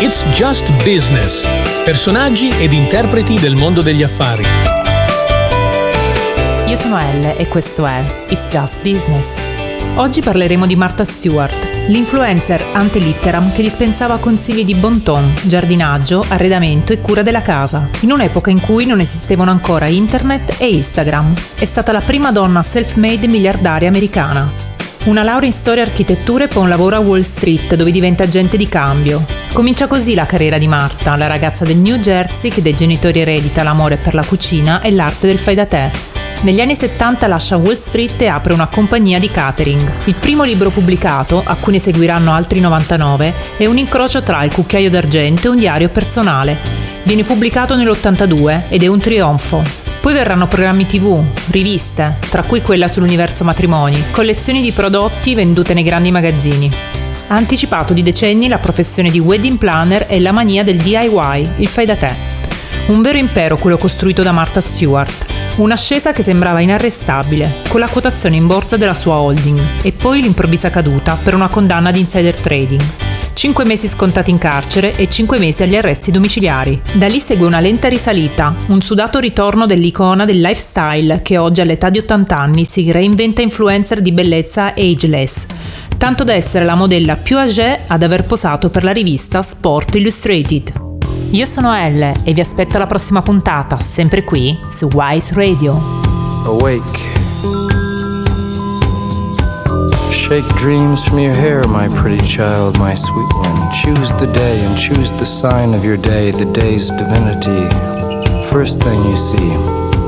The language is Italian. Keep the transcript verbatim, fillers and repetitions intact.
It's Just Business. Personaggi ed interpreti del mondo degli affari. Io sono Elle e questo è It's Just Business. Oggi parleremo di Martha Stewart, l'influencer ante litteram che dispensava consigli di bon ton, giardinaggio, arredamento e cura della casa, in un'epoca in cui non esistevano ancora internet e Instagram. È stata la prima donna self-made miliardaria americana. Una laurea in storia e architettura e poi un lavoro a Wall Street dove diventa agente di cambio. Comincia così la carriera di Martha, la ragazza del New Jersey che dai genitori eredita l'amore per la cucina e l'arte del fai da te. Negli anni settanta lascia Wall Street e apre una compagnia di catering. Il primo libro pubblicato, a cui ne seguiranno altri novantanove, è un incrocio tra Il cucchiaio d'argento e un diario personale. Viene pubblicato nell'ottantadue ed è un trionfo. Poi verranno programmi tivù, riviste, tra cui quella sull'universo matrimoni, collezioni di prodotti vendute nei grandi magazzini. Ha anticipato di decenni la professione di wedding planner e la mania del D I Y, il fai da te. Un vero impero quello costruito da Martha Stewart. Un'ascesa che sembrava inarrestabile, con la quotazione in borsa della sua holding, e poi l'improvvisa caduta per una condanna di insider trading. Cinque mesi scontati in carcere e cinque mesi agli arresti domiciliari. Da lì segue una lenta risalita, un sudato ritorno dell'icona del lifestyle che oggi all'età di ottanta anni si reinventa influencer di bellezza ageless, tanto da essere la modella più âgée ad aver posato per la rivista Sport Illustrated. Io sono Elle e vi aspetto alla prossima puntata, sempre qui su Wise Radio. Awake. Shake dreams from your hair, my pretty child, my sweet one. Choose the day and choose the sign of your day, the day's divinity. First thing you see.